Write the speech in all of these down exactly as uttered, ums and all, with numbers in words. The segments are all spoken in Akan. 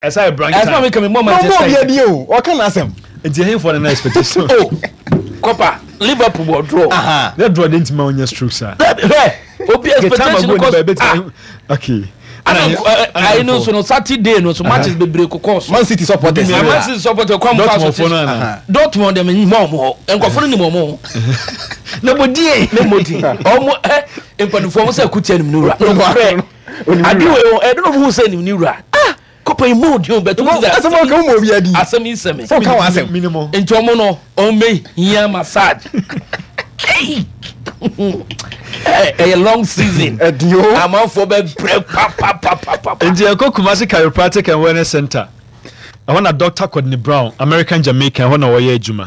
as I branch as ma make me more Manchester no be o o kan asem enti hen for the next expectation oh Copa Liverpool will draw aha that draw didn't man your stroke sir obi expectation cause okay I know so no Saturday no so matches be break course Man City supporters Man City supporters come fast Dortmund dem ni mo mo enkofo ni mo mo na bodi e na modi omo eh empanufo mo say akutia ni mnura no ade we e don't know who say ni mnura ah kopa yi mo di o beto mo asem ka mo bi adi asem isem so ka asem minimum enti omo no o me here massage a long season I'm out for be pa pa pa pa pa in the Kumasi Chiropractic and Wellness Center I want a Doctor Courtney Brown American Jamaican I want to way juma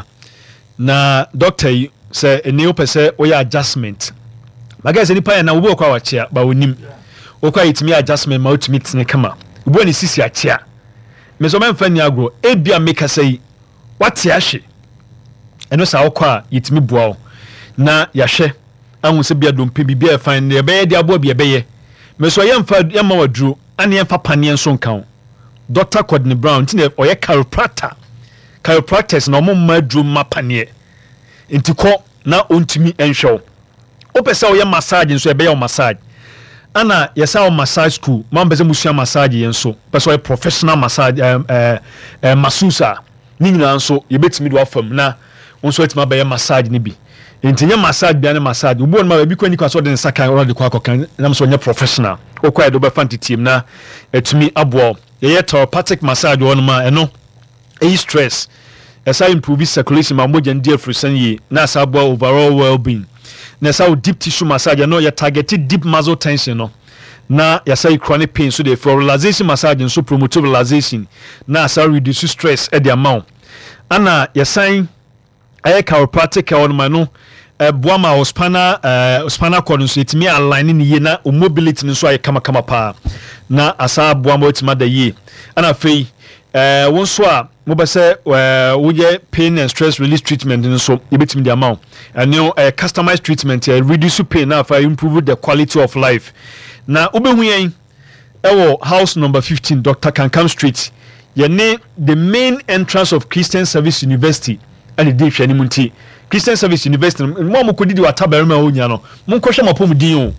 na doctor say a new person we adjustment my guys any pa na wo kwa wa chia ba onim wo kwa itimi adjustment ma utimi tene kama wo ni sisi a chia me so memfa ni agro e bia make say what ya hye eno sa wo kwa itimi boa na ya hye anwo se bia dompe bibia e fan ne be de abo bia be ye me so yemfa yemma waduro ane yemfa pane nso nkan Doctor Courtney Brown tine oye chiropractor chiropractors na omo maduro mapane ntiko na ontimi enhwew opese oye massage nso e be ye massage ana yesa o massage school man beze musua massage yenso pese oye professional massage eh eh, eh masusa ni nyina nso ye betimi do afam na nso etima be ye massage ni bi ntinya massage bia na massage ubo no ma bi kwani kwa so de nsaka ora de kwa kokan na so nya professional okwa do be fanti team na etumi abo ye chiropractic massage won ma eno e stress esa improve circulation ma moja ndi afrusan yi na asa abo overall well-being na esa deep tissue massage no ye targeted deep muscle tension no na yasa chronic pain so the for relaxation massage so promote relaxation na asa reduce stress e the amount ana yasa ay chiropractic won ma no eh boama ospana eh ospana cord so etimi align ni ye na mobility ni so ay kama kama pa na asa boama otima da ye ana fei eh won so a mo be say wo ye pain and stress release treatment ni so e betimi the amount and you eh customized treatment eh reduce pain na for improve the quality of life na obehu yen ewo house number fifteen Doctor Kankam Street ye ne the main entrance of Christian Service University and the day hwani munti Christian Service University mo mo kodidi watabarima honya no mo nkohwe mapom din o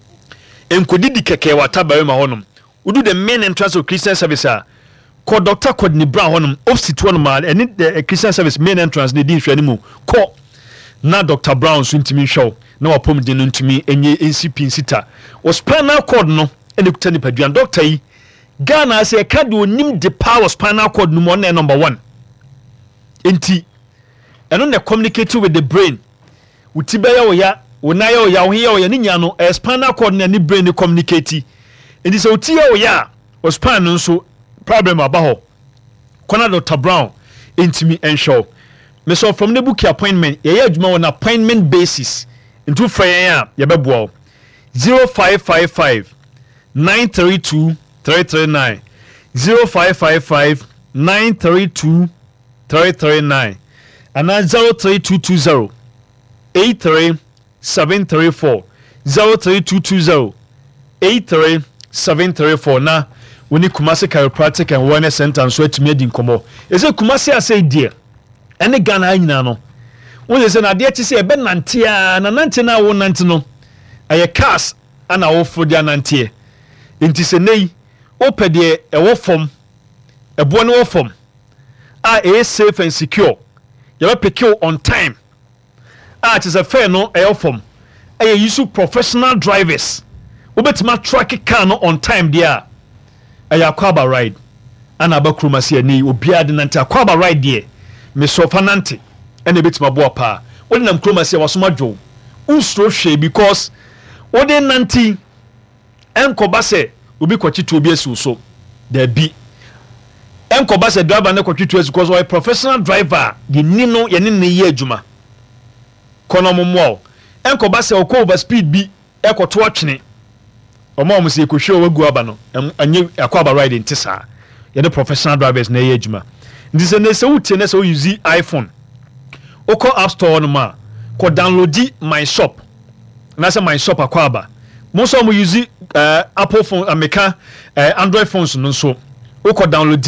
enkodidi keke watabarima honom udu the main entrance of Christian Service a ko Doctor Courtney Brown honom opposite one mal and the Christian Service main entrance ne din hwani mu ko na Doctor Brown so ntimi hwew na wapom din ntimi enye N C P sita o spinal cord no ene kutani paduan doctor yi Ghana say ka de onim the power spinal cord no mo na number one enti eno na communicate with the brain utiba ya oya wona ya oya wo ya oya ni nya no spinal cord na ni brain communicate enti so uti ya oya o spine no so problem abaho kona Doctor Brown intimi ensure me so from the book appointment ye adwuma on appointment basis into free ya ye beboa zero five five five nine three two three three nine zero five five five nine three two three three nine and zero three two two zero eight three seven three four zero three two two zero eight three seven three four na woni Kumasi Chiropractic and Wellness Center so etimi adi nkomo ese Kumasi ase die ene Ghana anyina no won se na de ti se ebe nante a na nante na wo nante no aye cars ana wo fo dia nante enti se nei opede e wo fom ebo ne wo fom a e safe and secure you pick you on time ah it is a fair no e wo fom aye use professional drivers obetima track car no on time dia aye akwaba ride ana abakrumasi ani obia de nante akwaba ride dia me so fanante ene betima bo pa wodi nam kromasi wasoma dwo unstro hwe because wodi nante enkoba se obi kwachitu obi esi so there be enkoba se driver ne kwachitu esi because we professional driver ye ni no ye ni ne ye adwuma kono momwo enkoba se okọ over speed bi ekoto atwene omo omo se ekohwe owagu aba no anye akwaba ride ntisa ye the professional drivers na ye adwuma ndi se ne se wutie ne se use iPhone oko app store no ma ko download my shop na se my shop akwaba mo so mo use uh, Apple phone America uh, Android phones no so wokɔ download